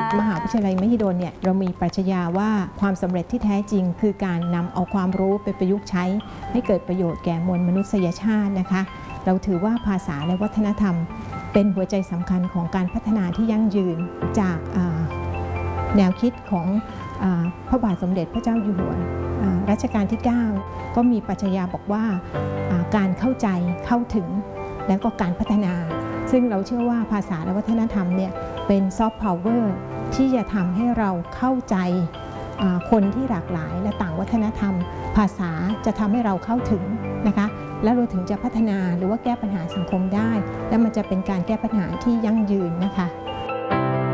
มหาวิทยาลัยมหิดลเนี่ยเรามีปรัชญาว่าความสำเร็จที่แท้จริงคือการนำเอาความรู้ไปประยุกต์ใช้ให้เกิดประโยชน์แก่มวลมนุษยชาตินะคะเราถือว่าภาษาและวัฒนธรรมเป็นหัวใจสำคัญของการพัฒนาที่ยั่งยืนจากแนวคิดของพระบาทสมเด็จพระเจ้าอยู่หัวรัชกาลที่ 9 ก็มีปรัชญาบอกว่าการเข้าใจเข้าถึงและก็การพัฒนาซึ่งเราเชื่อว่าภาษาและวัฒนธรรมเนี่ยเป็นซอฟต์พาวเวอร์ที่จะทำให้เราเข้าใจคนที่หลากหลายและต่างวัฒนธรรมภาษาจะทำให้เราเข้าถึงนะคะแล้วเราถึงจะพัฒนาหรือว่าแก้ปัญหาสังคมได้และมันจะเป็นการแก้ปัญหาที่ยั่งยืนนะคะ